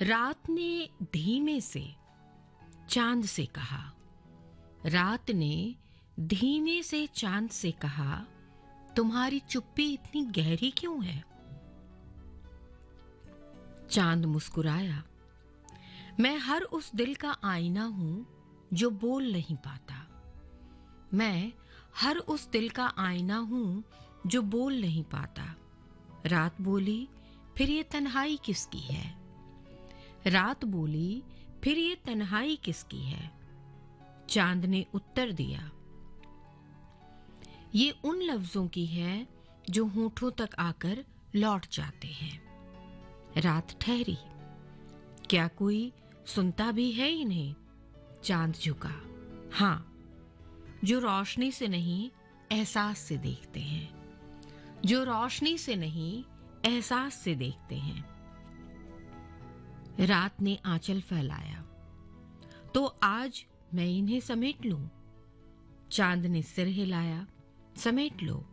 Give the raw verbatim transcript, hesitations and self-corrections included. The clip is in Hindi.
रात ने धीमे से चांद से कहा। रात ने धीमे से चांद से कहा, तुम्हारी चुप्पी इतनी गहरी क्यों है? चांद मुस्कुराया, मैं हर उस दिल का आईना हूं जो बोल नहीं पाता। मैं हर उस दिल का आईना हूं जो बोल नहीं पाता। रात बोली, फिर ये तन्हाई किसकी है? रात बोली, फिर ये तन्हाई किसकी है? चांद ने उत्तर दिया, ये उन लफ्जों की है जो होठों तक आकर लौट जाते हैं। रात ठहरी, क्या कोई सुनता भी है इन्हें? चांद झुका, हां, जो रोशनी से नहीं एहसास से देखते हैं, जो रोशनी से नहीं एहसास से देखते हैं। रात ने आंचल फैलाया, तो आज मैं इन्हें समेट लूं। चांद ने सिर हिलाया, समेट लो।